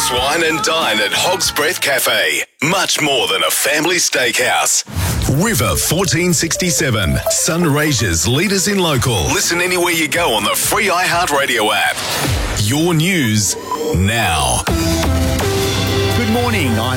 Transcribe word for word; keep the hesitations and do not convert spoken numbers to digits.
Relax, wine and dine at Hog's Breath Cafe. Much more than a family steakhouse. River fourteen sixty-seven. Sunraysia's leaders in local. Listen anywhere you go on the free iHeartRadio app. Your news now. Good morning. I'm